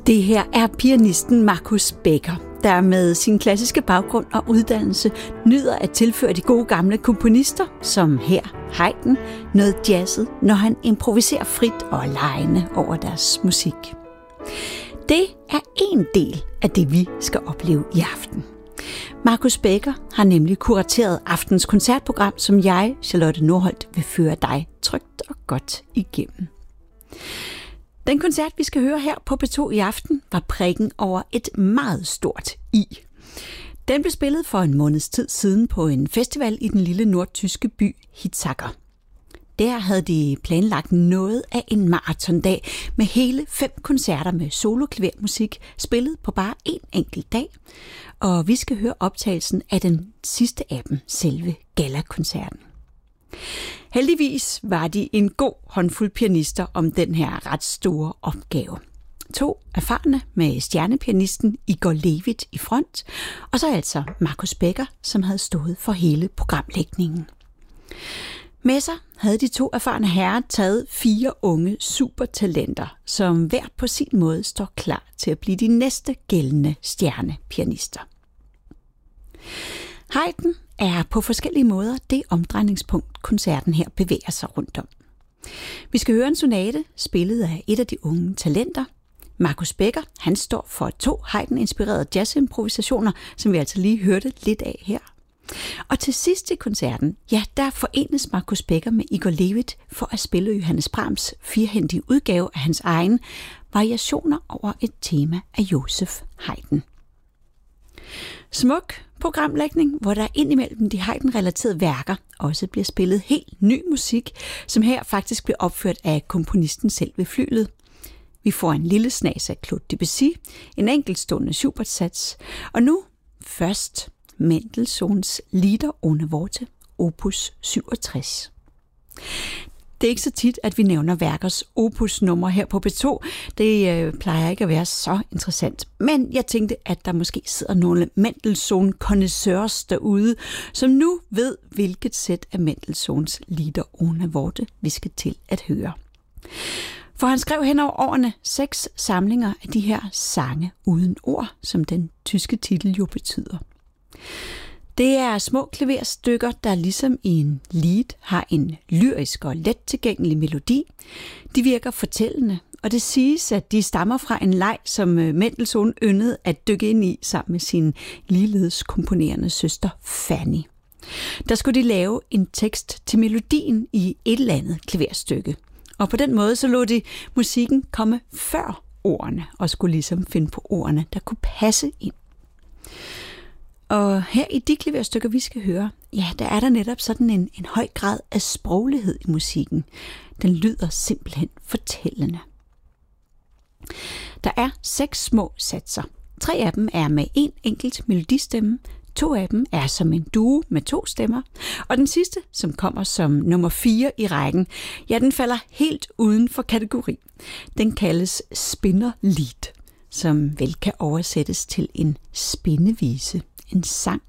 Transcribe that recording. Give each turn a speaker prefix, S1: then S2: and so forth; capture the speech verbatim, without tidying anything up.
S1: Det her er pianisten Marcus Becker, der med sin klassiske baggrund og uddannelse nyder at tilføre de gode gamle komponister, som her Haydn, noget jazzet, når han improviserer frit og legende over deres musik. Det er en del af det, vi skal opleve i aften. Marcus Becker har nemlig kurateret aftens koncertprogram, som jeg, Charlotte Nordholt, vil føre dig trygt og godt igennem. Den koncert, vi skal høre her på P to i aften, var prikken over et meget stort i. Den blev spillet for en måneds tid siden på en festival i den lille nordtyske by Hitzacker. Der havde de planlagt noget af en maratondag med hele fem koncerter med soloklavermusik spillet på bare en enkelt dag. Og vi skal høre optagelsen af den sidste af dem, selve gala-koncerten. Heldigvis var de en god håndfuld pianister om den her ret store opgave. To erfarne med stjernepianisten Igor Levit i front, og så altså Marcus Becker, som havde stået for hele programlægningen. Med sig havde de to erfarne herrer taget fire unge supertalenter, som hver på sin måde står klar til at blive de næste gældende stjernepianister. Haydn er på forskellige måder det omdrejningspunkt, koncerten her bevæger sig rundt om. Vi skal høre en sonate, spillet af et af de unge talenter. Marcus Becker, han står for to Haydn-inspirerede jazzimprovisationer, som vi altså lige hørte lidt af her. Og til sidst i koncerten, ja, der forenes Marcus Becker med Igor Levit for at spille Johannes Brahms' firhændige udgave af hans egen variationer over et tema af Joseph Haydn. Smuk programlægning, hvor der indimellem de Haydn-relaterede værker også bliver spillet helt ny musik, som her faktisk bliver opført af komponisten selv ved flyglet. Vi får en lille snas af Claude Debussy, en enkeltstående Schubert-sats, og nu først Mendelssohns Lieder ohne Worte, opus syvogtres. Det er ikke så tit, at vi nævner værkers opusnummer her på P to. Det øh, plejer ikke at være så interessant. Men jeg tænkte, at der måske sidder nogle Mendelssohn-connoisseurs derude, som nu ved, hvilket sæt af Mendelssohns Lieder ohne Worte vi skal til at høre. For han skrev hen over årene seks samlinger af de her sange uden ord, som den tyske titel jo betyder. Det er små klaverstykker, der ligesom i en lied har en lyrisk og let tilgængelig melodi. De virker fortællende, og det siges, at de stammer fra en leg, som Mendelssohn yndede at dykke ind i sammen med sin ligeledes komponerende søster Fanny. Der skulle de lave en tekst til melodien i et eller andet klaverstykke. Og på den måde så lå de musikken komme før ordene, og skulle ligesom finde på ordene, der kunne passe ind. Og her i de klaverstykker, vi skal høre, ja, der er der netop sådan en, en høj grad af sproglighed i musikken. Den lyder simpelthen fortællende. Der er seks små satser. Tre af dem er med en enkelt melodistemme, to af dem er som en duo med to stemmer, og den sidste, som kommer som nummer fire i rækken, ja, den falder helt uden for kategori. Den kaldes Spinnerlied, som vel kan oversættes til en spindevise. En sang